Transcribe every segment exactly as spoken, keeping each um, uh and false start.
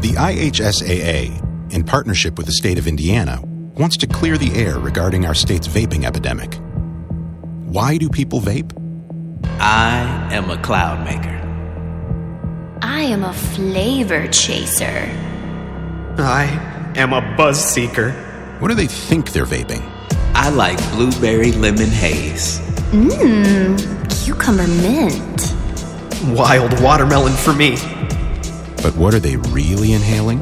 The I H S A A, in partnership with the state of Indiana, wants to clear the air regarding our state's vaping epidemic. Why do people vape? I am a cloud maker. I am a flavor chaser. I am a buzz seeker. What do they think they're vaping? I like blueberry lemon haze. Mmm, cucumber mint. Wild watermelon for me. But what are they really inhaling?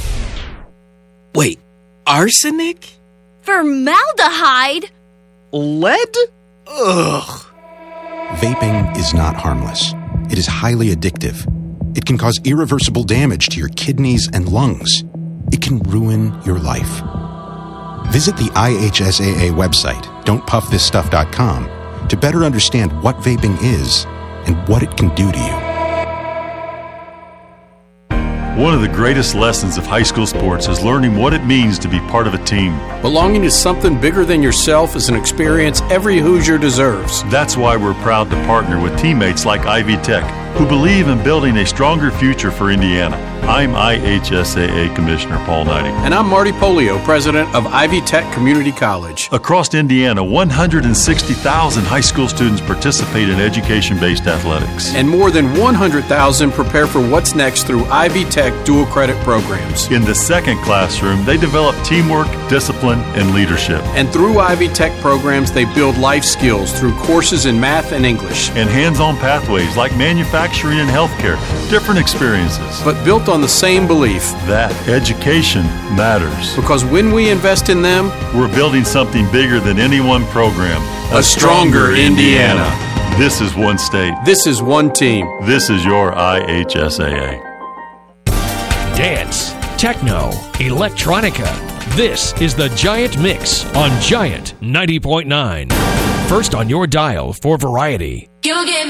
Wait, arsenic? Formaldehyde? Lead? Ugh. Vaping is not harmless. It is highly addictive. It can cause irreversible damage to your kidneys and lungs. It can ruin your life. Visit the I H S A A website, don't puff this stuff dot com, to better understand what vaping is and what it can do to you. One of the greatest lessons of high school sports is learning what it means to be part of a team. Belonging to something bigger than yourself is an experience every Hoosier deserves. That's why we're proud to partner with teammates like Ivy Tech, who believe in building a stronger future for Indiana. I'm I H S A A Commissioner Paul Knighting. And I'm Marty Polio, President of Ivy Tech Community College. Across Indiana, one hundred sixty thousand high school students participate in education-based athletics. And more than one hundred thousand prepare for what's next through Ivy Tech dual credit programs. In the second classroom, they develop teamwork, discipline, and leadership. And through Ivy Tech programs, they build life skills through courses in math and English. And hands-on pathways like manufacturing and healthcare. Different experiences. But built on the same belief that education matters. Because when we invest in them, we're building something bigger than any one program. A, a stronger, stronger Indiana. Indiana. This is one state. This is one team. This is your I H S A A. Dance, techno, electronica. This is the Giant Mix on Giant ninety point nine. First on your dial for variety.